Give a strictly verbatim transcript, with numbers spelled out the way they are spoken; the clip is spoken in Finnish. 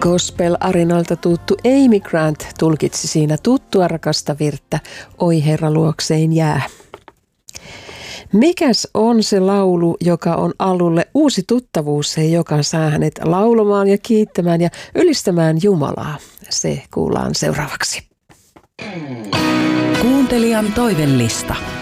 Gospel-arinalta tuttu Amy Grant tulkitsi siinä tuttua rakasta virttä Oi Herra luokseen jää. Mikäs on se laulu, joka on alulle uusi tuttavuus, se joka saa hänet laulamaan ja kiittämään ja ylistämään Jumalaa? Se kuullaan seuraavaksi. Kuuntelijan toivellista.